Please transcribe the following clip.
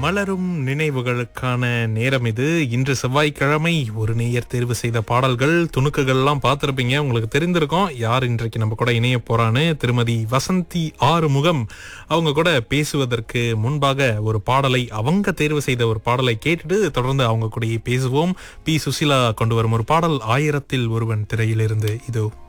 மலரும் நினைவுகளுக்கான நேரம் இது. இன்று செவ்வாய்க்கிழமை ஒரு நேயர் தேர்வு செய்த பாடல்கள் துணுக்குகள்லாம் பார்த்திருப்பீங்க. உங்களுக்கு தெரிந்திருக்கும் யார் இன்றைக்கு நம்ம கூட இணைய போறான்னு. திருமதி வசந்தி ஆறுமுகம் அவங்க கூட பேசுவதற்கு முன்பாக ஒரு பாடலை, அவங்க தேர்வு செய்த ஒரு பாடலை கேட்டுட்டு தொடர்ந்து அவங்க கூட பேசுவோம். பி சுசிலா கொண்டு வரும் ஒரு பாடல் 1000ல் ஒருவன் திரையிலிருந்து இதோ.